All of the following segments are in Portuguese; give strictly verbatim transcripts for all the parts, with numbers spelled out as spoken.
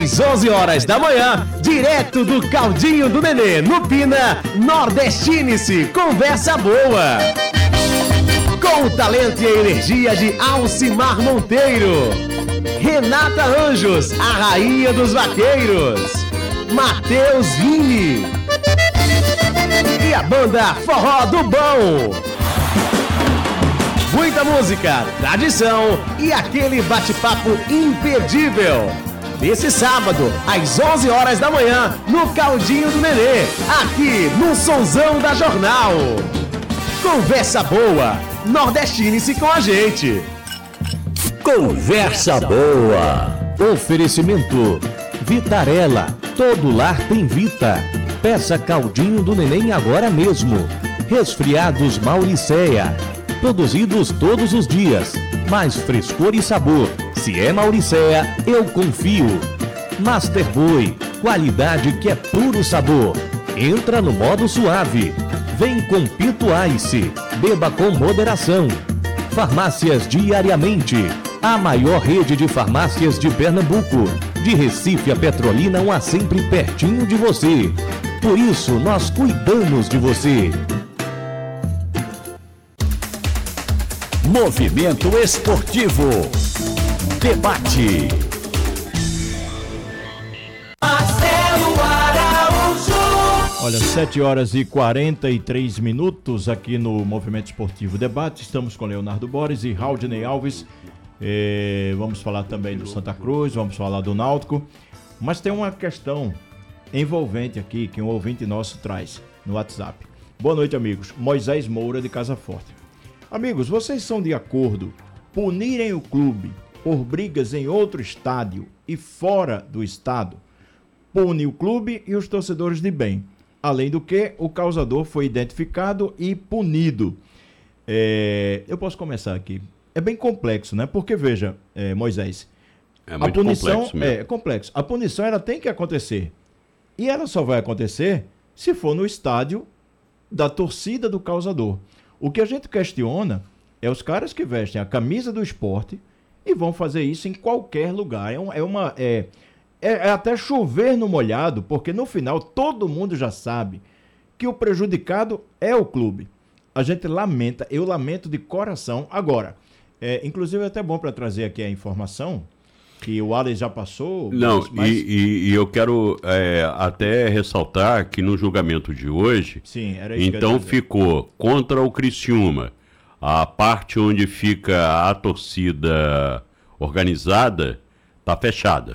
Às onze horas da manhã, direto do Caldinho do Nenê, no Pina, Nordestine-se, conversa boa. Com o talento e a energia de Alcimar Monteiro, Renata Anjos, a rainha dos vaqueiros, Matheus Vini e a banda Forró do Bom. Muita música, tradição e aquele bate-papo imperdível. Nesse sábado, às onze horas da manhã, no Caldinho do Nenê, aqui no Sonzão da Jornal. Conversa boa, nordestine-se com a gente. Conversa boa. Oferecimento Vitarella, todo lar tem Vita. Peça Caldinho do Neném agora mesmo. Resfriados Mauricéia, produzidos todos os dias, mais frescor e sabor. Se é Mauricéia, eu confio. Master Boy, qualidade que é puro sabor. Entra no modo suave. Vem com Pito Ice, beba com moderação. Farmácias Diariamente, a maior rede de farmácias de Pernambuco. De Recife a Petrolina, uma sempre pertinho de você. Por isso, nós cuidamos de você. Movimento Esportivo. Debate. Marcelo Araújo. Olha, sete horas e quarenta e três minutos aqui no Movimento Esportivo Debate. Estamos com Leonardo Borges e Raudney Alves. Eh, vamos falar também do Santa Cruz, vamos falar do Náutico. Mas tem uma questão envolvente aqui que um ouvinte nosso traz no WhatsApp. Boa noite, amigos. Moisés Moura, de Casa Forte. Amigos, vocês são de acordo punirem o clube por brigas em outro estádio e fora do estado? Pune o clube e os torcedores de bem. Além do que, o causador foi identificado e punido. É, eu posso começar aqui. É bem complexo, né? Porque, veja, é, Moisés, é muito a punição complexo mesmo. É, é complexo. A punição ela tem que acontecer. E ela só vai acontecer se for no estádio da torcida do causador. O que a gente questiona é os caras que vestem a camisa do esporte e vão fazer isso em qualquer lugar. É, um, é uma... É, é, é até chover no molhado, porque no final todo mundo já sabe que o prejudicado é o clube. A gente lamenta, eu lamento de coração. Agora, é, inclusive é até bom para trazer aqui a informação que o Alex já passou. Não, mas... e, e, e eu quero é, até ressaltar que no julgamento de hoje, Sim, era isso então que eu ficou contra o Criciúma, a parte onde fica a torcida organizada está fechada.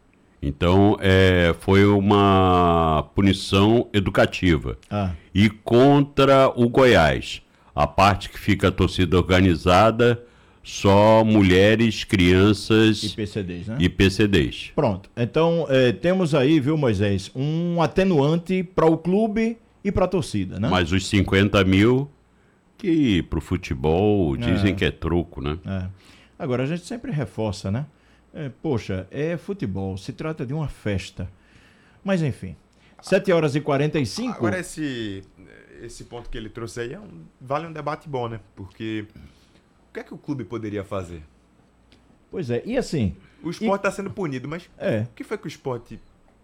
Então é, foi uma punição educativa. Ah. E contra o Goiás, a parte que fica a torcida organizada, só mulheres, crianças E P C Ds, né? e P C Ds. Pronto. Então, é, temos aí, viu, Moisés, um atenuante para o clube e para a torcida, né? Mas os cinquenta mil, que pro futebol dizem É. que é troco, né? É. Agora, a gente sempre reforça, né? É, poxa, é futebol, se trata de uma festa. Mas, enfim. sete horas e quarenta e cinco. Agora, esse, esse ponto que ele trouxe aí é um, vale um debate bom, né? Porque o que é que o clube poderia fazer? Pois é, e assim... O esporte está sendo punido, mas É. o que foi que o esporte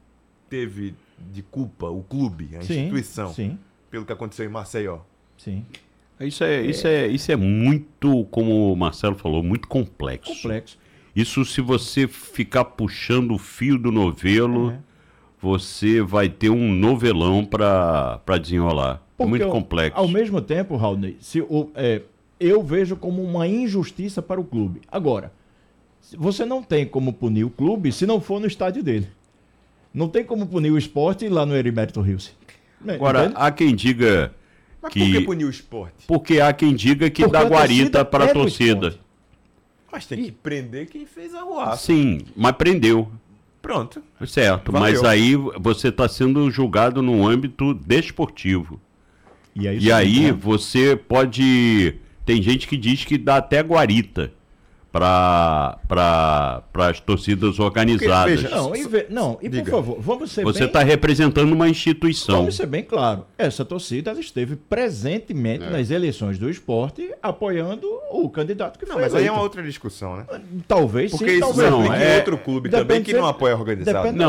teve de culpa, o clube, a Sim, instituição, sim, pelo que aconteceu em Maceió? sim. Isso é, isso é, isso é muito, como o Marcelo falou, muito complexo. Complexo. Isso, se você ficar puxando o fio do novelo, É. você vai ter um novelão para desenrolar. É Porque muito ao- complexo. Ao mesmo tempo, Raul, se o, é, eu vejo como uma injustiça para o clube. Agora, você não tem como punir o clube se não for no estádio dele. Não tem como punir o esporte lá no Heriberto Rios. Agora, Entende? há quem diga Mas que... por que punir o esporte? Porque há quem diga que Porque dá a guarita torcida para a é do torcida. esporte. Mas tem que prender quem fez a ruaça. Sim, mas prendeu. Pronto. Certo, Valeu. mas aí você está sendo julgado no âmbito desportivo. E aí, E aí né? você pode... Tem gente que diz que dá até guarita para as torcidas organizadas. veja, Não, e, ve- não, e por Diga. favor, vamos ser Você bem... está representando uma instituição. Vamos ser bem claro, essa torcida ela esteve presentemente É. nas eleições do esporte apoiando o candidato que Não, foi mas aí é eleito. uma outra discussão, né? Talvez Porque sim, isso talvez se não, aplica é- em outro clube também Depende que se- não apoia organizado. depende- Não,